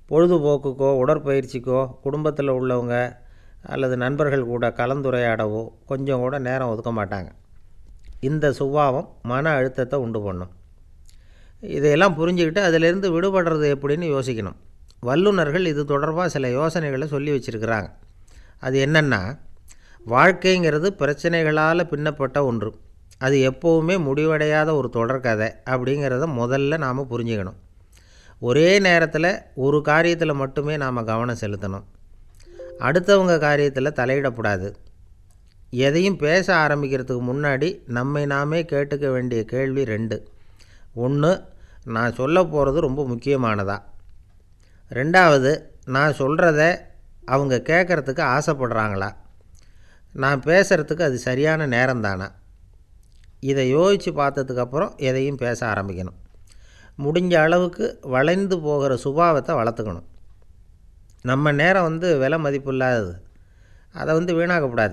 பொழுதுபோக்குக்கோ உடற்பயிற்சிக்கோ குடும்பத்தில் உள்ளவங்க அல்லது நண்பர்கள் கூட கலந்துரையாடவோ கொஞ்சம் கூட நேரம் ஒதுக்க மாட்டாங்க. இந்த சுபாவம் மன அழுத்தத்தை உண்டு பண்ணும். இதையெல்லாம் புரிஞ்சுக்கிட்டு அதிலிருந்து விடுபடுறது எப்படின்னு யோசிக்கணும். வல்லுநர்கள் இது தொடர்பாக சில யோசனைகளை சொல்லி வச்சுருக்கிறாங்க. அது என்னென்னா, வாழ்க்கைங்கிறது பிரச்சனைகளால் பின்னப்பட்ட ஒன்று. அது எப்போவுமே முடிவடையாத ஒரு தொடர்கதை அப்படிங்கிறத முதல்ல நாம் புரிஞ்சுக்கணும். ஒரே நேரத்தில் ஒரு காரியத்தில் மட்டுமே நாம் கவனம் செலுத்தணும். அடுத்தவங்க காரியத்தில் தலையிடக்கூடாது. எதையும் பேச ஆரம்பிக்கிறதுக்கு முன்னாடி நம்மை நாமே கேட்டுக்க வேண்டிய கேள்வி 2. 1, நான் சொல்ல போகிறது ரொம்ப முக்கியமானதா? 2வது, நான் சொல்கிறத அவங்க கேட்குறதுக்கு ஆசைப்படுறாங்களா? நான் பேசுகிறதுக்கு அது சரியான நேரம்தானா? இதை யோசித்து பார்த்ததுக்கப்புறம் எதையும் பேச ஆரம்பிக்கணும். முடிஞ்ச அளவுக்கு வளைந்து போகிற சுபாவத்தை வளர்த்துக்கணும். நம்ம நேரம் விலை மதிப்பு இல்லாதது. அதை வீணாக்கக்கூடாது.